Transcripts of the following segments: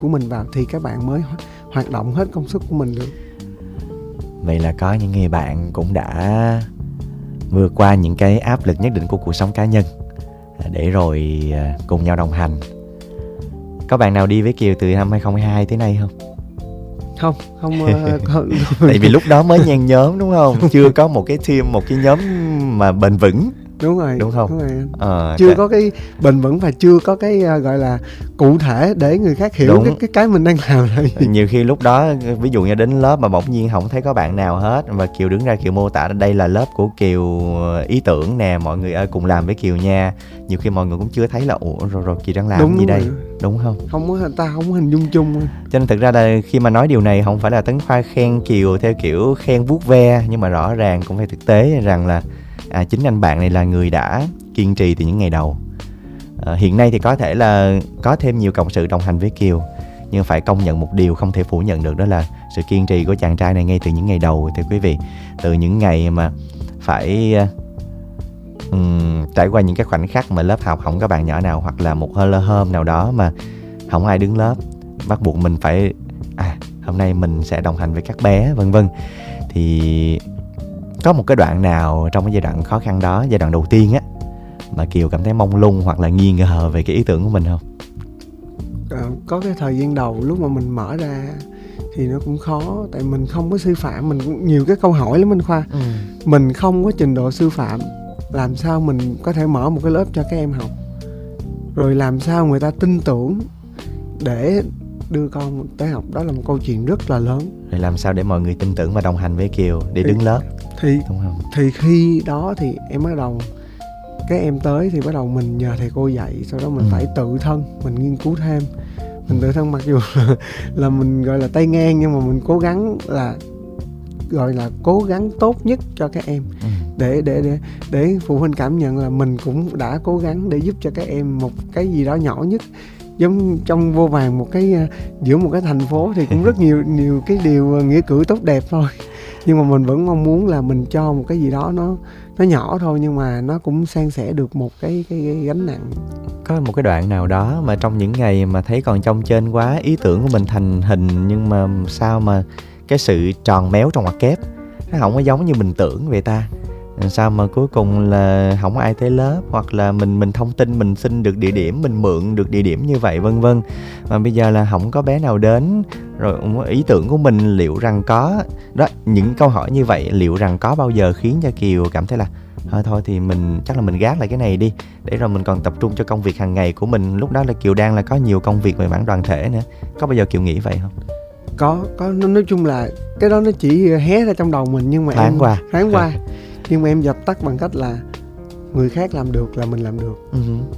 của mình vào thì các bạn mới hoạt động hết công suất của mình được. Vậy là có những người bạn cũng đã vượt qua những cái áp lực nhất định của cuộc sống cá nhân để rồi cùng nhau đồng hành. Có bạn nào đi với Kiều từ năm 2022 tới nay không? Không. Tại vì lúc đó mới nhen nhóm đúng không? Chưa có một cái team, một cái nhóm mà bền vững. Đúng rồi. Đúng không? Đúng rồi. Chưa có cái bền vững và chưa có cái gọi là cụ thể để người khác hiểu cái mình đang làm là gì. Nhiều khi lúc đó ví dụ như đến lớp mà bỗng nhiên không thấy có bạn nào hết, và Kiều đứng ra Kiều mô tả đây là lớp của Kiều ý tưởng nè, mọi người ơi cùng làm với Kiều nha. Nhiều khi mọi người cũng chưa thấy là rồi Kiều đang làm gì đây. Đúng không? Ta không có hình dung chung. Cho nên thực ra là khi mà nói điều này không phải là Tấn Khoa khen Kiều theo kiểu khen vuốt ve, nhưng mà rõ ràng cũng phải thực tế rằng là chính anh bạn này là người đã kiên trì từ những ngày đầu. Hiện nay thì có thể là có thêm nhiều cộng sự đồng hành với Kiều, nhưng phải công nhận một điều không thể phủ nhận được, đó là sự kiên trì của chàng trai này ngay từ những ngày đầu. Thì quý vị, từ những ngày mà phải trải qua những cái khoảnh khắc mà lớp học không có bạn nhỏ nào, hoặc là một hôm nào đó mà không ai đứng lớp, bắt buộc mình phải hôm nay mình sẽ đồng hành với các bé vân vân. Thì có một cái đoạn nào trong cái giai đoạn khó khăn đó, giai đoạn đầu tiên á, mà Kiều cảm thấy mông lung hoặc là nghi ngờ về cái ý tưởng của mình không? Có cái thời gian đầu lúc mà mình mở ra thì nó cũng khó, tại mình không có sư phạm, mình cũng nhiều cái câu hỏi lắm anh Khoa. Mình không có trình độ sư phạm, làm sao mình có thể mở một cái lớp cho các em học, rồi làm sao người ta tin tưởng để đưa con tới học, đó là một câu chuyện rất là lớn. Rồi làm sao để mọi người tin tưởng và đồng hành với Kiều để đứng lớp, đúng không? Thì khi đó thì em bắt đầu, các em tới thì bắt đầu mình nhờ thầy cô dạy, sau đó mình phải tự thân mình nghiên cứu thêm. Mình tự thân mặc dù là mình gọi là tay ngang, nhưng mà mình cố gắng là gọi là cố gắng tốt nhất cho các em, để phụ huynh cảm nhận là mình cũng đã cố gắng để giúp cho các em một cái gì đó nhỏ nhất. Giống trong vô vàn một cái giữa một cái thành phố thì cũng rất nhiều cái điều nghĩa cử tốt đẹp thôi, nhưng mà mình vẫn mong muốn là mình cho một cái gì đó nó nhỏ thôi, nhưng mà nó cũng san sẻ được một cái gánh nặng. Có một cái đoạn nào đó mà trong những ngày mà thấy còn trông trên quá, ý tưởng của mình thành hình, nhưng mà sao mà cái sự tròn méo trong ngoặc kép nó không có giống như mình tưởng vậy ta? Sao mà cuối cùng là không ai tới lớp, hoặc là mình thông tin mình xin được địa điểm, mình mượn được địa điểm như vậy vân vân, mà bây giờ là không có bé nào đến, rồi ý tưởng của mình liệu rằng có đó, những câu hỏi như vậy liệu rằng có bao giờ khiến cho Kiều cảm thấy là thôi thì mình chắc là mình gác lại cái này đi, để rồi mình còn tập trung cho công việc hàng ngày của mình. Lúc đó là Kiều đang là có nhiều công việc về mảng đoàn thể nữa. Có bao giờ Kiều nghĩ vậy không? Có, nói chung là cái đó nó chỉ hé ra trong đầu mình, nhưng mà thoáng qua. Nhưng mà em dập tắt bằng cách là người khác làm được là mình làm được.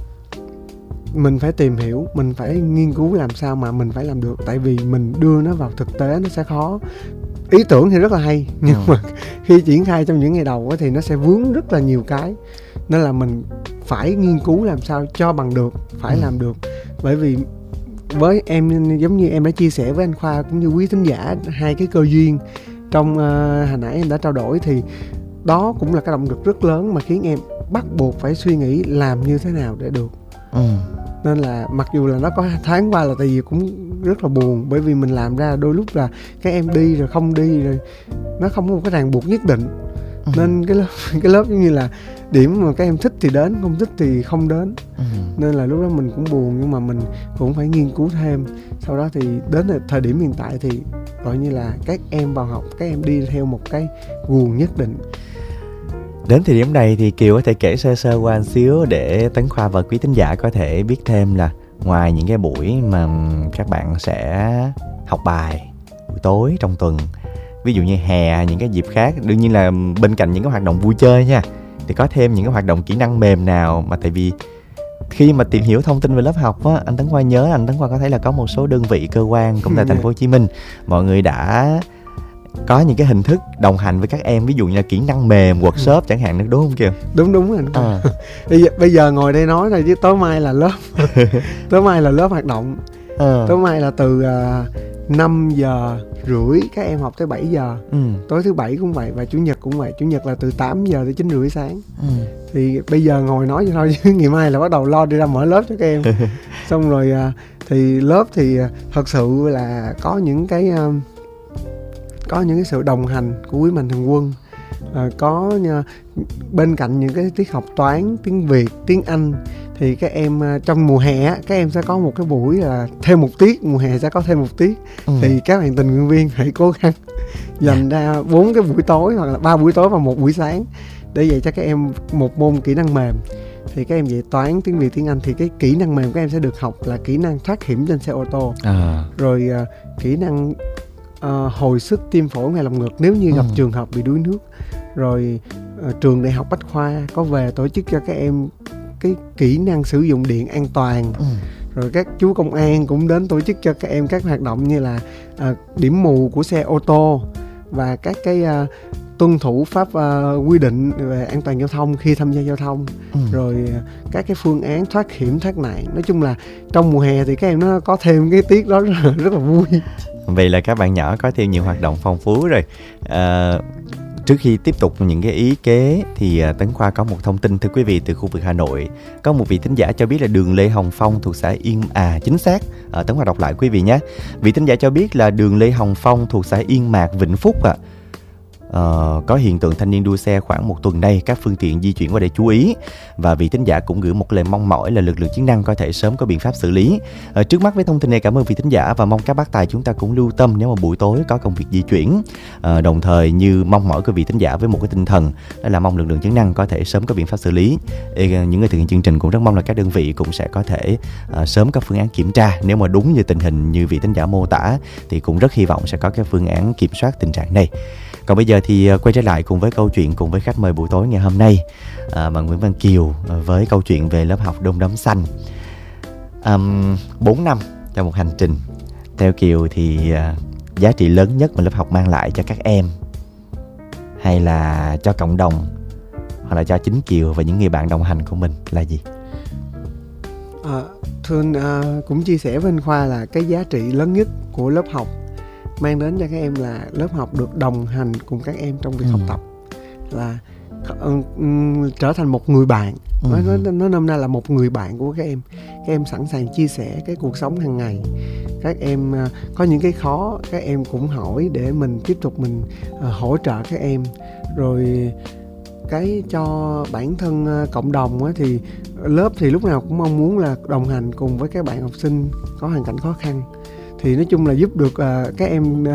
Mình phải tìm hiểu, mình phải nghiên cứu làm sao mà mình phải làm được. Tại vì mình đưa nó vào thực tế nó sẽ khó. Ý tưởng thì rất là hay, nhưng mà khi triển khai trong những ngày đầu thì nó sẽ vướng rất là nhiều cái. Nên là mình phải nghiên cứu làm sao cho bằng được, phải làm được. Bởi vì với em, giống như em đã chia sẻ với anh Khoa cũng như quý thính giả, hai cái cơ duyên trong hồi nãy em đã trao đổi, thì đó cũng là cái động lực rất lớn mà khiến em bắt buộc phải suy nghĩ làm như thế nào để được. Nên là mặc dù là nó có thoáng qua là tại vì cũng rất là buồn, bởi vì mình làm ra đôi lúc là các em đi rồi không đi, rồi nó không có một cái ràng buộc nhất định. Nên cái lớp giống như là điểm mà các em thích thì đến, không thích thì không đến. Nên là lúc đó mình cũng buồn, nhưng mà mình cũng phải nghiên cứu thêm. Sau đó thì đến thời điểm hiện tại thì gọi như là các em vào học, các em đi theo một cái guồng nhất định. Đến thời điểm này thì Kiều có thể kể sơ qua một xíu để Tấn Khoa và quý thính giả có thể biết thêm là ngoài những cái buổi mà các bạn sẽ học bài buổi tối trong tuần, ví dụ như hè, những cái dịp khác, đương nhiên là bên cạnh những cái hoạt động vui chơi nha, thì có thêm những cái hoạt động kỹ năng mềm nào mà, tại vì khi mà tìm hiểu thông tin về lớp học á, anh Tấn Khoa nhớ, anh Tấn Khoa có thấy là có một số đơn vị cơ quan cũng tại thành phố Hồ Chí Minh, mọi người đã có những cái hình thức đồng hành với các em, ví dụ như là kỹ năng mềm, workshop chẳng hạn, đúng không Kiều? Đúng anh. Bây giờ ngồi đây nói thôi chứ tối mai là lớp tối mai là lớp hoạt động. Tối mai là từ 5 giờ rưỡi các em học tới 7 giờ. Tối thứ bảy cũng vậy, và chủ nhật cũng vậy. Chủ nhật là từ 8 giờ tới 9 rưỡi sáng. Thì bây giờ ngồi nói vậy thôi, chứ ngày mai là bắt đầu lo đi ra mở lớp cho các em. Xong rồi Thì lớp thì thật sự là có những cái sự đồng hành của quý mạnh thường quân. Có bên cạnh những cái tiết học toán, tiếng Việt, tiếng Anh thì các em trong mùa hè các em sẽ có một cái buổi là thêm một tiết, mùa hè sẽ có thêm một tiết. Thì các bạn tình nguyện viên hãy cố gắng dành ra 4 cái buổi tối hoặc là 3 buổi tối và 1 buổi sáng để dạy cho các em một môn kỹ năng mềm. Thì các em dạy toán, tiếng Việt, tiếng Anh thì cái kỹ năng mềm các em sẽ được học là kỹ năng thoát hiểm trên xe ô tô, rồi kỹ năng hồi sức tim phổi ngay lồng ngực nếu như gặp trường hợp bị đuối nước. Rồi trường đại học Bách Khoa có về tổ chức cho các em cái kỹ năng sử dụng điện an toàn. Rồi các chú công an cũng đến tổ chức cho các em các hoạt động như là điểm mù của xe ô tô và các cái tuân thủ pháp quy định về an toàn giao thông khi tham gia giao thông. Rồi các cái phương án thoát hiểm thoát nạn. Nói chung là trong mùa hè thì các em nó có thêm cái tiết đó rất là vui. Vậy là các bạn nhỏ có thêm nhiều hoạt động phong phú rồi. Trước khi tiếp tục những cái ý kế thì Tấn Khoa có một thông tin thưa quý vị từ khu vực Hà Nội. Có một vị thính giả cho biết là đường Lê Hồng Phong thuộc xã Yên chính xác. Tấn Khoa đọc lại quý vị nhé. Vị thính giả cho biết là đường Lê Hồng Phong thuộc xã Yên Mạc, Vĩnh Phúc có hiện tượng thanh niên đua xe khoảng một tuần nay, các phương tiện di chuyển qua để chú ý. Và vị thính giả cũng gửi một lời mong mỏi là lực lượng chức năng có thể sớm có biện pháp xử lý. Trước mắt với thông tin này cảm ơn vị thính giả và mong các bác tài chúng ta cũng lưu tâm nếu mà buổi tối có công việc di chuyển. Đồng thời như mong mỏi của vị thính giả với một cái tinh thần đó là mong lực lượng chức năng có thể sớm có biện pháp xử lý. Những người thực hiện chương trình cũng rất mong là các đơn vị cũng sẽ có thể sớm có phương án kiểm tra. Nếu mà đúng như tình hình như vị thính giả mô tả thì cũng rất hy vọng sẽ có cái phương án kiểm soát tình trạng này. Còn bây giờ thì quay trở lại cùng với câu chuyện cùng với khách mời buổi tối ngày hôm nay, bạn Nguyễn Văn Kiều với câu chuyện về lớp học Đom Đóm Xanh. 4 năm cho một hành trình. Theo Kiều thì giá trị lớn nhất mà lớp học mang lại cho các em hay là cho cộng đồng hoặc là cho chính Kiều và những người bạn đồng hành của mình là gì? Thưa cũng chia sẻ với anh Khoa là cái giá trị lớn nhất của lớp học mang đến cho các em là lớp học được đồng hành cùng các em trong việc học tập, là trở thành một người bạn. Nó nôm na là một người bạn của các em sẵn sàng chia sẻ cái cuộc sống hàng ngày. Các em có những cái khó các em cũng hỏi để mình tiếp tục mình hỗ trợ các em. Rồi cái cho bản thân cộng đồng thì lớp thì lúc nào cũng mong muốn là đồng hành cùng với các bạn học sinh có hoàn cảnh khó khăn. Thì nói chung là giúp được các em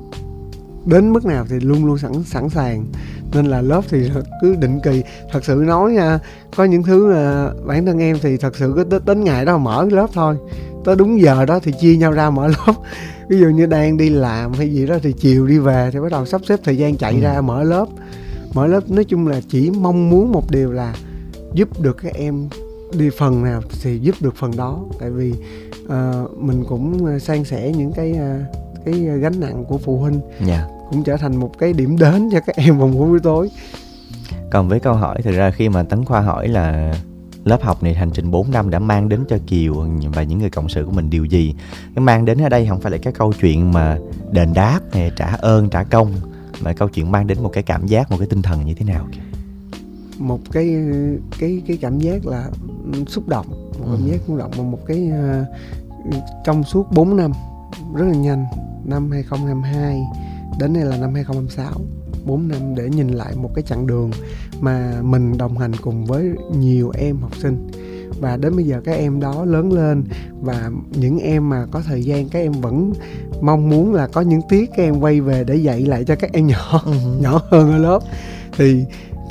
đến mức nào thì luôn luôn sẵn sàng. Nên là lớp thì cứ định kỳ. Thật sự nói nha, có những thứ là bản thân em thì thật sự cứ đến ngày đó mở lớp thôi. Tới đúng giờ đó thì chia nhau ra mở lớp. Ví dụ như đang đi làm hay gì đó thì chiều đi về thì bắt đầu sắp xếp thời gian chạy ra mở lớp. Nói chung là chỉ mong muốn một điều là giúp được các em đi phần nào thì giúp được phần đó. Tại vì mình cũng san sẻ những cái gánh nặng của phụ huynh, cũng trở thành một cái điểm đến cho các em vào mỗi buổi tối. Còn với câu hỏi, thực ra khi mà Tấn Khoa hỏi là lớp học này hành trình 4 năm đã mang đến cho Kiều và những người cộng sự của mình điều gì, cái mang đến ở đây không phải là cái câu chuyện mà đền đáp hay trả ơn trả công, mà câu chuyện mang đến một cái cảm giác, một cái tinh thần như thế nào kìa? Một cái cảm giác là xúc động, một cảm giác xúc động, một cái trong suốt 4 năm rất là nhanh, năm 2022 đến nay là năm 2026, 4 năm để nhìn lại một cái chặng đường mà mình đồng hành cùng với nhiều em học sinh. Và đến bây giờ các em đó lớn lên, và những em mà có thời gian các em vẫn mong muốn là có những tiết các em quay về để dạy lại cho các em nhỏ hơn ở lớp. Thì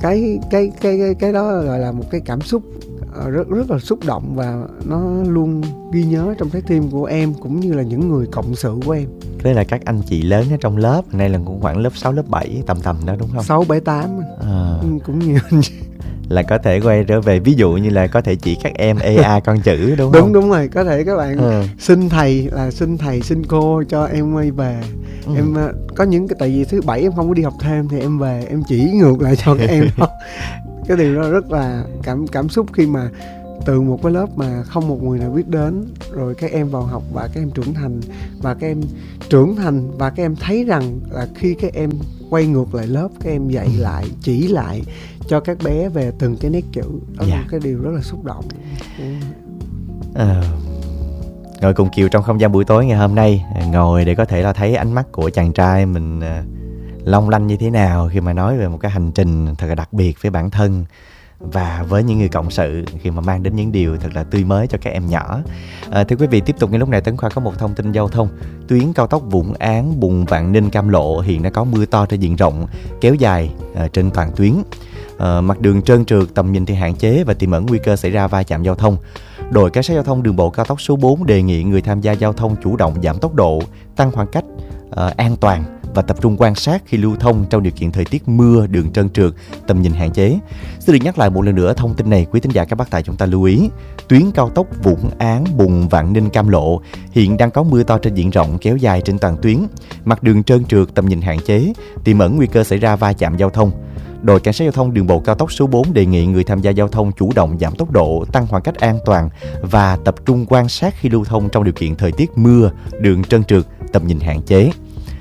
cái đó gọi là một cái cảm xúc rất là xúc động, và nó luôn ghi nhớ trong trái tim của em cũng như là những người cộng sự của em. Thế là các anh chị lớn ở trong lớp, nay là cũng khoảng lớp 6, lớp 7 tầm đó đúng không? 6, 7, 8 cũng nhiều là có thể quay trở về, ví dụ như là có thể chỉ các em EA con chữ đúng không? Đúng rồi, có thể các bạn xin thầy xin cô cho em quay về. Em có những cái, tại vì thứ 7 em không có đi học thêm thì em về em chỉ ngược lại cho các em đó. Cái điều đó rất là cảm xúc khi mà từ một cái lớp mà không một người nào biết đến, rồi các em vào học và các em trưởng thành, và các em thấy rằng là khi các em quay ngược lại lớp, các em dạy lại, chỉ lại cho các bé về từng cái nét chữ. Đó là một cái điều rất là xúc động. Ngồi cùng Kiều trong không gian buổi tối ngày hôm nay, ngồi để có thể là thấy ánh mắt của chàng trai mình long lanh như thế nào khi mà nói về một cái hành trình thật là đặc biệt với bản thân và với những người cộng sự, khi mà mang đến những điều thật là tươi mới cho các em nhỏ. Thưa quý vị, tiếp tục ngay lúc này Tấn Khoa có một thông tin giao thông. Tuyến cao tốc Vũng Áng, Bùng Vạn Ninh, Cam Lộ hiện đã có mưa to trên diện rộng kéo dài trên toàn tuyến. Mặt đường trơn trượt, tầm nhìn thì hạn chế và tiềm ẩn nguy cơ xảy ra va chạm giao thông. Đội cảnh sát giao thông đường bộ cao tốc số 4 đề nghị người tham gia giao thông chủ động giảm tốc độ, tăng khoảng cách an toàn và tập trung quan sát khi lưu thông trong điều kiện thời tiết mưa, đường trơn trượt, tầm nhìn hạn chế. Xin được nhắc lại một lần nữa thông tin này, quý thính giả các bác tài chúng ta lưu ý. Tuyến cao tốc Vũng Áng, Bùng Vạn Ninh, Cam Lộ hiện đang có mưa to trên diện rộng kéo dài trên toàn tuyến. Mặt đường trơn trượt, tầm nhìn hạn chế, tiềm ẩn nguy cơ xảy ra va chạm giao thông. Đội cảnh sát giao thông đường bộ cao tốc số 4 đề nghị người tham gia giao thông chủ động giảm tốc độ, tăng khoảng cách an toàn và tập trung quan sát khi lưu thông trong điều kiện thời tiết mưa, đường trơn trượt, tầm nhìn hạn chế.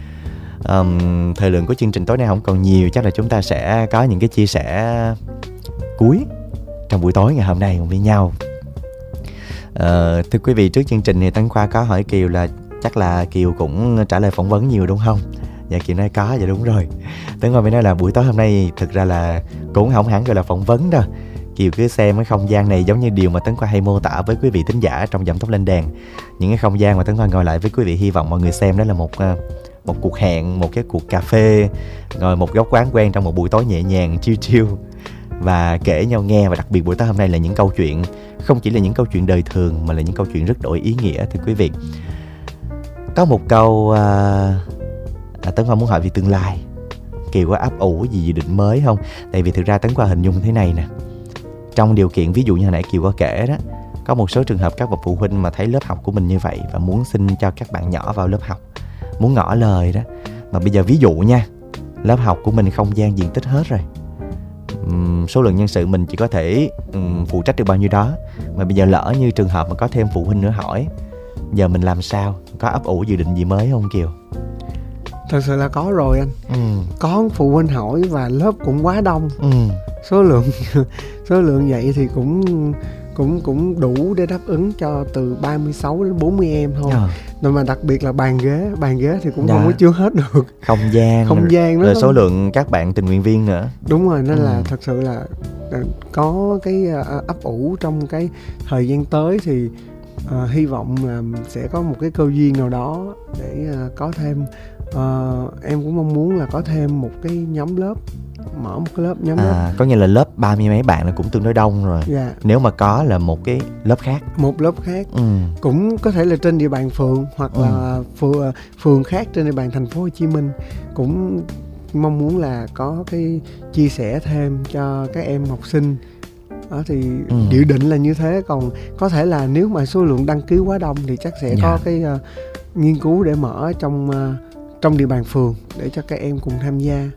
Thời lượng của chương trình tối nay không còn nhiều, chắc là chúng ta sẽ có những cái chia sẻ cuối trong buổi tối ngày hôm nay cùng với nhau. Thưa quý vị, trước chương trình thì Tấn Khoa có hỏi Kiều là chắc là Kiều cũng trả lời phỏng vấn nhiều đúng không? Dạ Kiều nói có, dạ đúng rồi. Tấn Khoa mới nói là buổi tối hôm nay thực ra là cũng không hẳn gọi là phỏng vấn đâu. Kiều cứ xem cái không gian này giống như điều mà Tấn Khoa hay mô tả với quý vị thính giả trong Giọng Tóc Lên Đèn. Những cái không gian mà Tấn Khoa ngồi lại với quý vị, hy vọng mọi người xem đó là một cuộc hẹn, một cái cuộc cà phê, ngồi một góc quán quen trong một buổi tối nhẹ nhàng, chill và kể nhau nghe. Và đặc biệt buổi tối hôm nay là những câu chuyện, không chỉ là những câu chuyện đời thường mà là những câu chuyện rất đổi ý nghĩa. Thưa quý vị, có một câu Tấn Khoa muốn hỏi về tương lai. Kiều có ấp ủ gì dự định mới không? Tại vì thực ra Tấn Khoa hình dung thế này nè, trong điều kiện ví dụ như hồi nãy Kiều có kể đó, có một số trường hợp các bậc phụ huynh mà thấy lớp học của mình như vậy và muốn xin cho các bạn nhỏ vào lớp học, muốn ngỏ lời đó. Mà bây giờ ví dụ nha, lớp học của mình không gian diện tích hết rồi, số lượng nhân sự mình chỉ có thể phụ trách được bao nhiêu đó. Mà bây giờ lỡ như trường hợp mà có thêm phụ huynh nữa hỏi, giờ mình làm sao? Có ấp ủ dự định gì mới không Kiều? Thật sự là có rồi anh. Có phụ huynh hỏi và lớp cũng quá đông. Số lượng vậy thì cũng đủ để đáp ứng cho từ 36 đến 40 em thôi. Mà đặc biệt là bàn ghế thì cũng không có chứa hết được. Không gian rồi số lượng các bạn tình nguyện viên nữa. Đúng rồi, nên là thật sự là có cái ấp ủ trong cái thời gian tới thì hy vọng là sẽ có một cái cơ duyên nào đó để có thêm. Em cũng mong muốn là có thêm một cái nhóm lớp, mở một cái nhóm lớp. Có nghĩa là lớp 30 mấy bạn là cũng tương đối đông rồi. Dạ. Nếu mà có là một cái lớp khác. Cũng có thể là trên địa bàn phường hoặc là phường khác trên địa bàn thành phố Hồ Chí Minh. Cũng mong muốn là có cái chia sẻ thêm cho các em học sinh. Đó thì dự định là như thế. Còn có thể là nếu mà số lượng đăng ký quá đông thì chắc sẽ có cái nghiên cứu để mở trong địa bàn phường để cho các em cùng tham gia.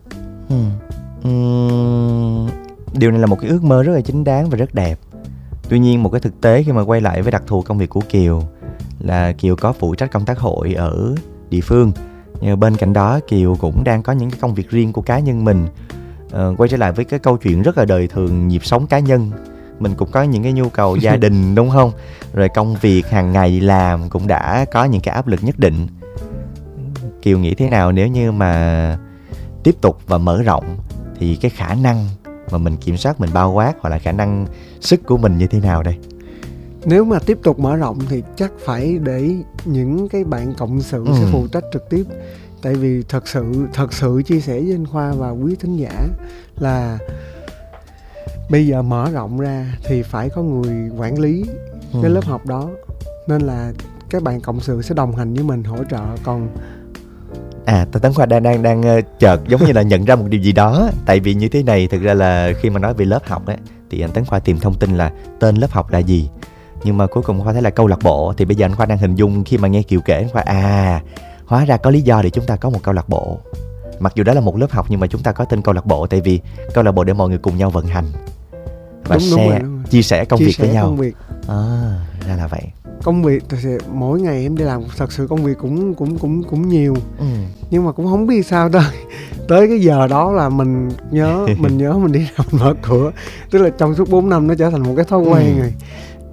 Điều này là một cái ước mơ rất là chính đáng và rất đẹp. Tuy nhiên một cái thực tế khi mà quay lại với đặc thù công việc của Kiều là Kiều có phụ trách công tác hội ở địa phương. Nhưng bên cạnh đó Kiều cũng đang có những cái công việc riêng của cá nhân mình. Quay trở lại với cái câu chuyện rất là đời thường, nhịp sống cá nhân, mình cũng có những cái nhu cầu gia đình đúng không? Rồi công việc hàng ngày làm cũng đã có những cái áp lực nhất định. Kiều nghĩ thế nào nếu như mà tiếp tục và mở rộng thì cái khả năng mà mình kiểm soát, mình bao quát hoặc là khả năng sức của mình như thế nào đây? Nếu mà tiếp tục mở rộng thì chắc phải để những cái bạn cộng sự sẽ phụ trách trực tiếp. Tại vì thật sự chia sẻ với anh Khoa và quý thính giả là bây giờ mở rộng ra thì phải có người quản lý cái lớp học đó. Nên là các bạn cộng sự sẽ đồng hành với mình, hỗ trợ. Còn Tấn Khoa đang chợt giống như là nhận ra một điều gì đó. Tại vì như thế này, thực ra là khi mà nói về lớp học ấy, thì anh Tấn Khoa tìm thông tin là tên lớp học là gì. Nhưng mà cuối cùng Khoa thấy là câu lạc bộ. Thì bây giờ anh Khoa đang hình dung khi mà nghe Kiều kể, anh Khoa hóa ra có lý do để chúng ta có một câu lạc bộ. Mặc dù đó là một lớp học nhưng mà chúng ta có tên câu lạc bộ. Tại vì câu lạc bộ để mọi người cùng nhau vận hành và chia sẻ công việc với nhau. Ra là vậy. Công việc mỗi ngày em đi làm, thật sự công việc cũng nhiều. Nhưng mà cũng không biết sao tới cái giờ đó là mình nhớ mình đi ra mình mở cửa. Tức là trong suốt 4 năm nó trở thành một cái thói quen rồi.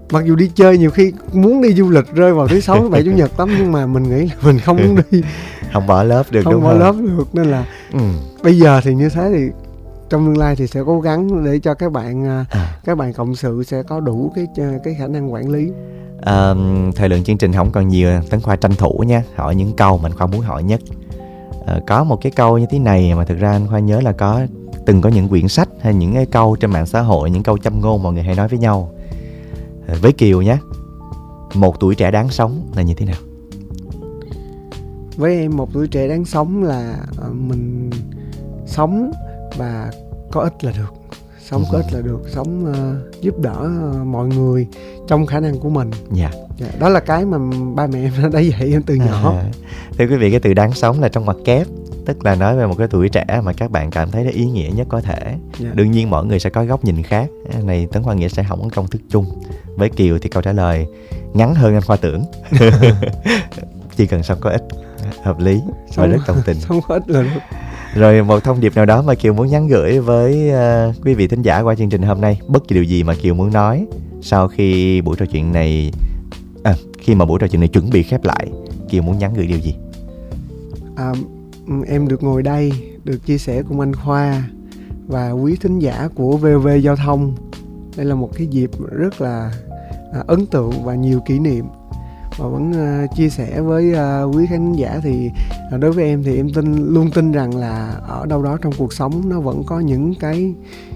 Mặc dù đi chơi nhiều khi muốn đi du lịch rơi vào thứ 6, thứ 7, chủ nhật lắm, nhưng mà mình nghĩ là mình không muốn đi. Không bỏ lớp được, không đúng bỏ không? lớp được, nên là bây giờ thì như thế thì trong tương lai thì sẽ cố gắng để cho các bạn cộng sự sẽ có đủ cái khả năng quản lý. Thời lượng chương trình không còn nhiều, Tấn Khoa tranh thủ nha, hỏi những câu mà anh Khoa muốn hỏi nhất. Có một cái câu như thế này mà thực ra anh Khoa nhớ là từng có những quyển sách hay những cái câu trên mạng xã hội, những câu châm ngôn mọi người hay nói với nhau. Với Kiều nhé, một tuổi trẻ đáng sống là như thế nào? Với em, một tuổi trẻ đáng sống là mình sống và có ích là được. Sống có ích là được, sống giúp đỡ mọi người trong khả năng của mình. Dạ. Đó là cái mà ba mẹ em đã dạy em từ nhỏ. Thưa quý vị, cái từ đáng sống là trong ngoặc kép, tức là nói về một cái tuổi trẻ mà các bạn cảm thấy nó ý nghĩa nhất có thể. Đương nhiên mỗi người sẽ có góc nhìn khác. Cái này Tấn Khoa nghĩ sẽ không có công thức chung. Với Kiều thì câu trả lời ngắn hơn anh Khoa tưởng. Chỉ cần sống có ích, hợp lý và rất đồng tình. Sống có ích là được. Rồi một thông điệp nào đó mà Kiều muốn nhắn gửi với quý vị thính giả qua chương trình hôm nay, bất kỳ điều gì mà Kiều muốn nói sau khi buổi trò chuyện này, khi mà buổi trò chuyện này chuẩn bị khép lại, Kiều muốn nhắn gửi điều gì? Em được ngồi đây, được chia sẻ cùng anh Khoa và quý thính giả của VOV Giao thông. Đây là một cái dịp rất là ấn tượng và nhiều kỷ niệm. Và vẫn chia sẻ với quý khán giả thì đối với em thì em luôn tin rằng là ở đâu đó trong cuộc sống nó vẫn có những cái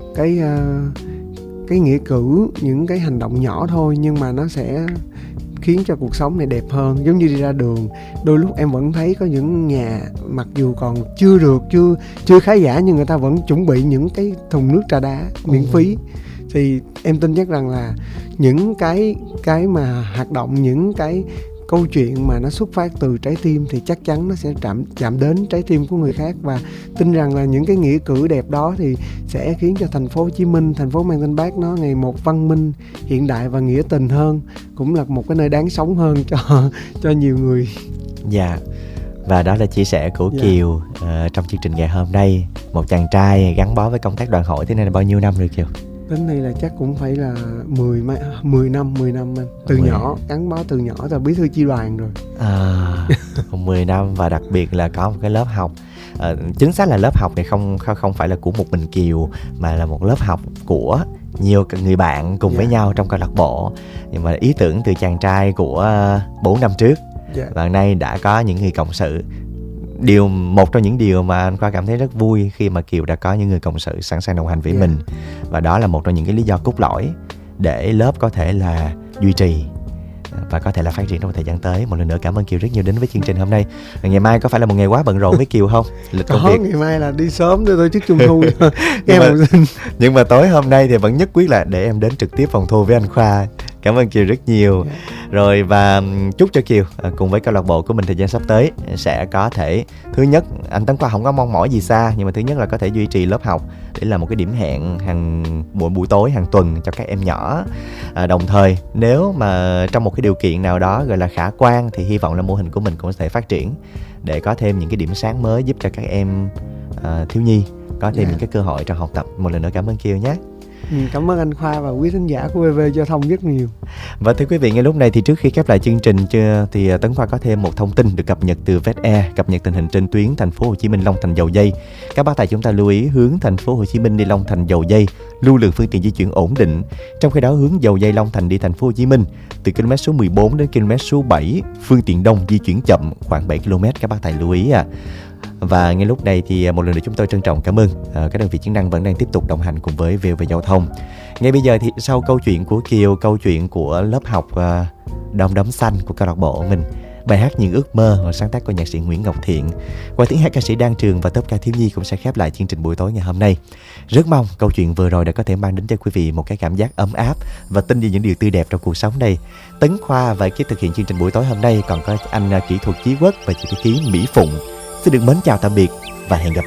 nghĩa cử, những cái hành động nhỏ thôi, nhưng mà nó sẽ khiến cho cuộc sống này đẹp hơn. Giống như đi ra đường, đôi lúc em vẫn thấy có những nhà mặc dù còn chưa khá giả, nhưng người ta vẫn chuẩn bị những cái thùng nước trà đá miễn phí. Thì em tin chắc rằng là những cái mà hoạt động, những cái câu chuyện mà nó xuất phát từ trái tim thì chắc chắn nó sẽ chạm đến trái tim của người khác, và tin rằng là những cái nghĩa cử đẹp đó thì sẽ khiến cho thành phố Hồ Chí Minh, thành phố mang tên Bác, nó ngày một văn minh, hiện đại và nghĩa tình hơn, cũng là một cái nơi đáng sống hơn cho nhiều người. Dạ. Và đó là chia sẻ của Kiều trong chương trình ngày hôm nay. Một chàng trai gắn bó với công tác đoàn hội thế này là bao nhiêu năm rồi Kiều? Đến nay là chắc cũng phải là 10 năm anh. Từ nhỏ, gắn bó từ nhỏ, là bí thư chi đoàn rồi. 10 năm, và đặc biệt là có một cái lớp học. Chính xác là lớp học này không phải là của một mình Kiều, mà là một lớp học của nhiều người bạn cùng với nhau trong câu lạc bộ. Nhưng mà ý tưởng từ chàng trai của 4 năm trước, và nay đã có những người cộng sự. Một trong những điều mà anh Khoa cảm thấy rất vui khi mà Kiều đã có những người cộng sự sẵn sàng đồng hành với mình, và đó là một trong những cái lý do cốt lõi để lớp có thể là duy trì và có thể là phát triển trong thời gian tới. Một lần nữa cảm ơn Kiều rất nhiều đến với chương trình hôm nay. Ngày mai có phải là một ngày quá bận rộn với Kiều không? Lịch công việc ngày mai là đi sớm để tổ chức trung thu. nhưng mà tối hôm nay thì vẫn nhất quyết là để em đến trực tiếp phòng thu với anh Khoa. Cảm ơn Kiều rất nhiều. Rồi, và chúc cho Kiều cùng với câu lạc bộ của mình thời gian sắp tới sẽ có thể, thứ nhất, anh Tấn Khoa không có mong mỏi gì xa, nhưng mà thứ nhất là có thể duy trì lớp học để là một cái điểm hẹn mỗi buổi tối hàng tuần cho các em nhỏ. Đồng thời nếu mà trong một cái điều kiện nào đó gọi là khả quan thì hy vọng là mô hình của mình cũng sẽ phát triển để có thêm những cái điểm sáng mới giúp cho các em thiếu nhi có thêm những cái cơ hội trong học tập. Một lần nữa cảm ơn Kiều nhé. Cảm ơn anh Khoa và quý thính giả của VV Giao thông rất nhiều. Và thưa quý vị, ngay lúc này thì trước khi khép lại chương trình thì Tấn Khoa có thêm một thông tin được cập nhật từ VetAir, cập nhật tình hình trên tuyến thành phố Hồ Chí Minh Long Thành Dầu Giây. Các bác tài chúng ta lưu ý hướng thành phố Hồ Chí Minh đi Long Thành Dầu Giây, lưu lượng phương tiện di chuyển ổn định. Trong khi đó hướng Dầu Giây Long Thành đi thành phố Hồ Chí Minh từ km số 14 đến km số 7, phương tiện đông di chuyển chậm khoảng 7 km, các bác tài lưu ý Và ngay lúc này thì một lần nữa chúng tôi trân trọng cảm ơn các đơn vị chức năng vẫn đang tiếp tục đồng hành cùng với VOV Giao thông. Ngay bây giờ thì sau câu chuyện của Kiều, câu chuyện của lớp học Đom Đóm Xanh của câu lạc bộ mình, bài hát Những Ước Mơ và sáng tác của nhạc sĩ Nguyễn Ngọc Thiện qua tiếng hát ca sĩ Đan Trường và tốp ca thiếu nhi cũng sẽ khép lại chương trình buổi tối ngày hôm nay. Rất mong câu chuyện vừa rồi đã có thể mang đến cho quý vị một cái cảm giác ấm áp và tin vào những điều tươi đẹp trong cuộc sống này. Tấn Khoa và ekip thực hiện chương trình buổi tối hôm nay còn có anh kỹ thuật Chí Quốc và chị thư ký Mỹ Phụng. Xin được mến chào tạm biệt và hẹn gặp lại.